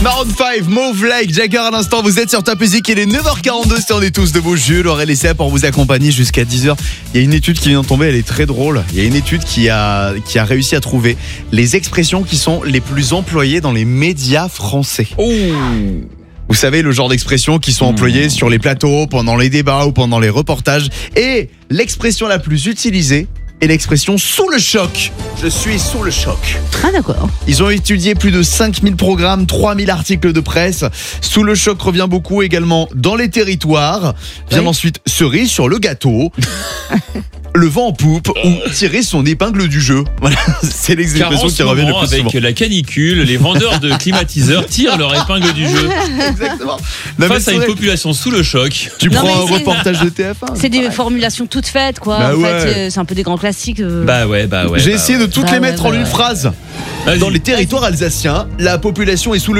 Maroon 5, Move Like Jagger à l'instant, vous êtes sur Top Music, il est 9h42, c'est On est tous debout, Jules, Aurel et Seb pour vous accompagner jusqu'à 10h. Il y a une étude qui vient de tomber, elle est très drôle. Il y a une étude qui a réussi à trouver les expressions qui sont les plus employées dans les médias français. Vous savez, le genre d'expressions qui sont employées sur les plateaux, pendant les débats ou pendant les reportages. Et l'expression la plus utilisée est l'expression sous le choc. Je suis sous le choc. Ah d'accord. Ils ont étudié plus de 5000 programmes, 3000 articles de presse. Sous le choc revient beaucoup également dans les territoires. Vient ensuite cerise sur le gâteau. Le vent en poupe ou tirer son épingle du jeu. Voilà, c'est l'expression qui revient le plus souvent. Avec la canicule, les vendeurs de climatiseurs tirent leur épingle du jeu. Exactement. Face à une population sous le choc. Tu prends un reportage de TF1. C'est des formulations toutes faites, quoi. Bah en ouais. fait, c'est un peu des grands classiques. Bah ouais. J'ai essayé de toutes les mettre en une phrase. Vas-y. Dans les territoires alsaciens, la population est sous le